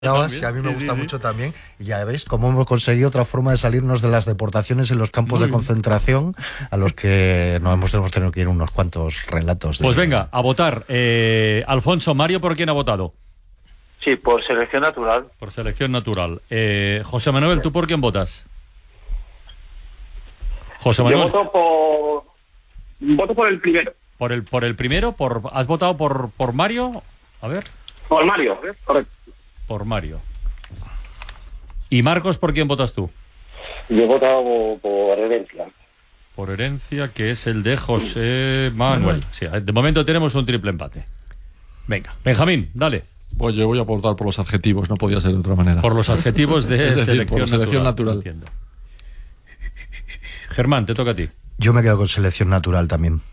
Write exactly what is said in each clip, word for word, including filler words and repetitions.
Y a mí me sí, gusta sí, mucho sí. también. Y ya veis cómo hemos conseguido otra forma de salirnos de las deportaciones en los campos Muy de concentración, a los que nos hemos, hemos tenido que ir unos cuantos relatos. De... Pues venga, a votar. Eh, Alfonso, Mario, ¿por quién ha votado? Sí, por selección natural. Por selección natural. Eh, José Manuel, ¿tú por quién votas? José Manuel. Yo voto por... Voto por el primero. ¿Por el, por el primero? Por, ¿Has votado por, por Mario? A ver. Por Mario, correcto. Por Mario. ¿Y Marcos, por quién votas tú? Yo he votado por Herencia. Por Herencia, que es el de José Manuel. Sí, de momento tenemos un triple empate. Venga, Benjamín, dale. Pues yo voy a votar por los adjetivos, no podía ser de otra manera. Por los adjetivos de es decir, selección, por selección natural. natural. Entiendo. Germán, te toca a ti. Yo me quedo con selección natural también.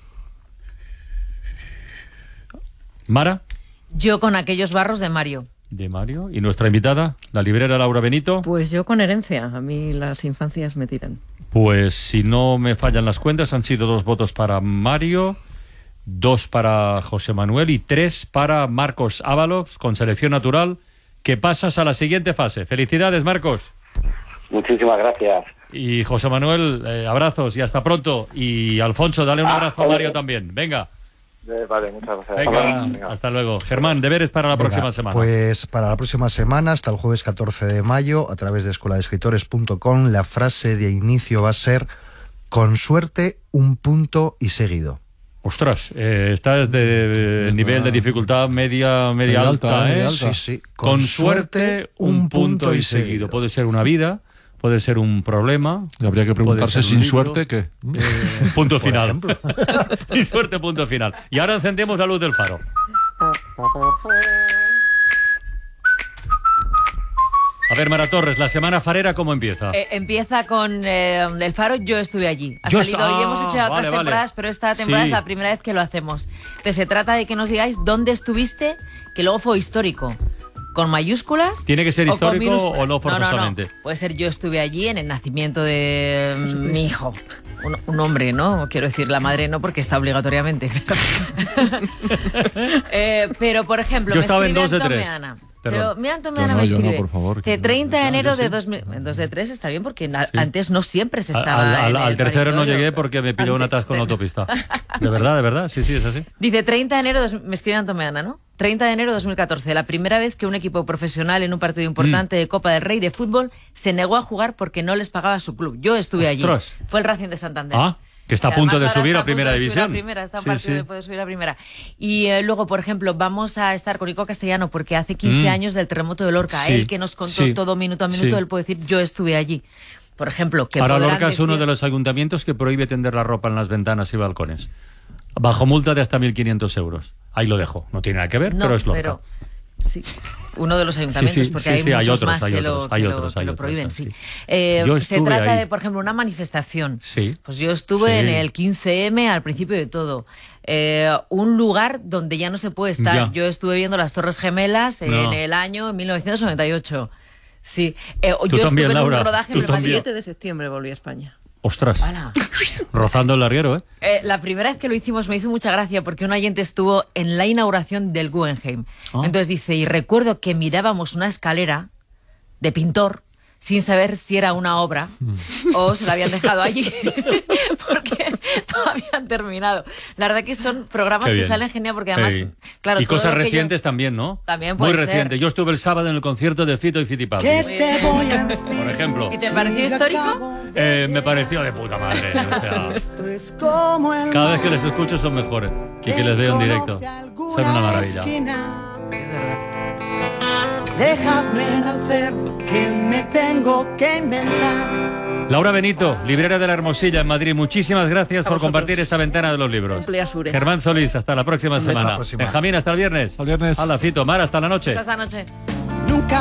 Mara. Yo con aquellos barros de Mario. De Mario. ¿Y nuestra invitada, la librera Laura Benito? Pues yo con Herencia. A mí las infancias me tiran. Pues si no me fallan las cuentas, han sido dos votos para Mario, dos para José Manuel y tres para Marcos Ábalos, con selección natural, que pasas a la siguiente fase. Felicidades, Marcos. Muchísimas gracias. Y José Manuel, eh, abrazos y hasta pronto. Y Alfonso, dale un ah, abrazo a Mario también. Venga. Eh, vale, muchas gracias. Venga, Venga, hasta luego. Germán, deberes para la Venga, próxima semana. Pues para la próxima semana, hasta el jueves catorce de mayo, a través de escuela de escritores punto com, la frase de inicio va a ser: con suerte, un punto y seguido. Ostras, eh, estás de, de nivel de dificultad media, media alta, alta, ¿eh? Alta. Sí, sí. Con, con suerte, un punto y seguido. seguido. Puede ser una vida, puede ser un problema. Y habría que preguntarse sin suerte qué. Eh, punto final. Sin suerte, punto final. Y ahora encendemos la luz del faro. A ver, Mara Torres, la semana farera, ¿cómo empieza? Eh, empieza con eh, el faro, yo estuve allí. Ha yo salido está... hoy, hemos hecho otras vale, temporadas, vale. pero esta temporada sí. es la primera vez que lo hacemos. Entonces se trata de que nos digáis dónde estuviste, que luego fue histórico. ¿Con mayúsculas? ¿Tiene que ser histórico o no forzosamente? No, no, no. Puede ser yo estuve allí en el nacimiento de mi hijo. Un, un hombre, ¿no? Quiero decir, la madre no, porque está obligatoriamente. eh, pero, por ejemplo, yo me estaba en dos de tres. Ana. Pero mira, Antonio no, me escribe. No, por favor, que treinta de enero de dos mil... dos de tres está bien, porque sí. antes no siempre se estaba Al, al, en al el tercero maritorio. no llegué porque me pilló un atasco en la autopista. De verdad, de verdad, sí, sí, es así. Dice treinta de enero, dos... me escribe Antomeana, ¿no? treinta de enero de dos mil catorce, la primera vez que un equipo profesional en un partido importante mm. de Copa del Rey de fútbol se negó a jugar porque no les pagaba su club. Yo estuve allí. Ostras. Fue el Racing de Santander. Ah. Que está a punto de subir a primera división. A primera, está a sí, partido sí. de poder subir a primera. Y eh, luego, por ejemplo, vamos a estar con Ico Castellano porque hace quince mm. años del terremoto de Lorca. Sí, él que nos contó sí, todo minuto a minuto, sí. él puede decir, yo estuve allí. Por ejemplo, que ahora Lorca decir... es uno de los ayuntamientos que prohíbe tender la ropa en las ventanas y balcones. Bajo multa de hasta mil quinientos euros. Ahí lo dejo. No tiene nada que ver, no, pero es Lorca. Pero... Sí, uno de los ayuntamientos, sí, sí, porque sí, hay sí, muchos hay otros, más hay que, otros, lo, que, hay lo, otros, que hay lo otros, prohíben. sí. Sí. Eh, yo se trata ahí. de, por ejemplo, una manifestación. Sí. Pues yo estuve sí. en el quince eme al principio de todo. Eh, un lugar donde ya no se puede estar. Ya. Yo estuve viendo las Torres Gemelas no. en el año mil novecientos noventa y ocho. Sí. Eh, ¿Tú yo también, estuve Laura? en un rodaje ¿Tú en el también? siete de septiembre volví a España. Ostras, ¡Hala! Rozando el larguero, ¿eh? ¿eh? La primera vez que lo hicimos me hizo mucha gracia porque un oyente estuvo en la inauguración del Guggenheim. Oh. Entonces dice, y recuerdo que mirábamos una escalera de pintor sin saber si era una obra mm. o se la habían dejado allí porque no habían terminado. La verdad que son programas que salen genial porque además... Hey. claro, y cosas recientes yo... también, ¿no? También puede Muy ser. reciente. Yo estuve el sábado en el concierto de Fito y Fitipaldi. Por ejemplo. ¿Y te pareció histórico? Eh, me pareció de puta madre. O sea, cada vez que les escucho son mejores y que les veo en directo. Son una maravilla. Dejadme nacer, que me tengo que inventar. Laura Benito, librera de la Hermosilla en Madrid, muchísimas gracias a por vosotros. Compartir esta ventana de los libros. Germán Solís, hasta la próxima semana. La próxima. Benjamín, hasta el viernes. Hasta el viernes. Hala, Fito, Mar, hasta la noche. Hasta la noche.